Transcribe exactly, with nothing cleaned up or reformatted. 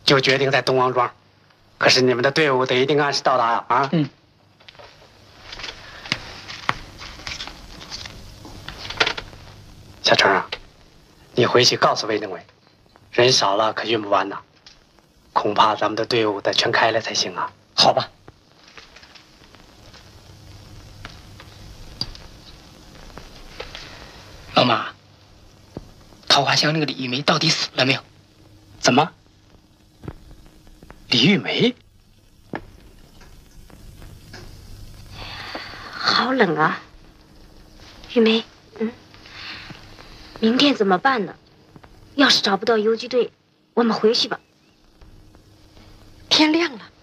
就决定在东王庄。可是你们的队伍得一定按时到达呀！啊， 嗯。 小春啊，你回去告诉魏政委，人少了可运不完呐，恐怕咱们的队伍得全开了才行啊。 好吧。老马，桃花乡那个李玉梅到底死了没有？ 怎么？李玉梅？ 好冷啊，玉梅，嗯，明天怎么办呢？要是找不到游击队，我们回去吧。 天亮了。